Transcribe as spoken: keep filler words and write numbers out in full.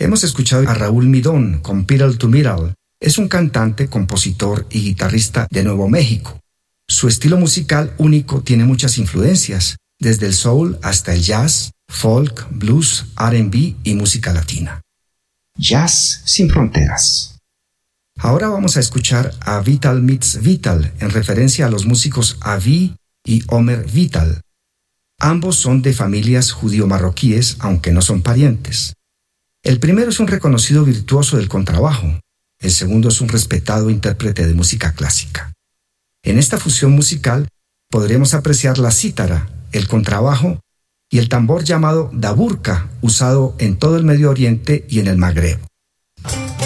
Hemos escuchado a Raúl Midón con Pedal to Metal. Es un cantante, compositor y guitarrista de Nuevo México. Su estilo musical único tiene muchas influencias, desde el soul hasta el jazz, folk, blues, R and B y música latina. Jazz sin fronteras. Ahora vamos a escuchar a Vital Meets Vital, en referencia a los músicos Avi y Omer Vital. Ambos son de familias judío-marroquíes, aunque no son parientes. El primero es un reconocido virtuoso del contrabajo. El segundo es un respetado intérprete de música clásica. En esta fusión musical podremos apreciar la cítara, el contrabajo y el tambor llamado daburka, usado en todo el Medio Oriente y en el Magreb.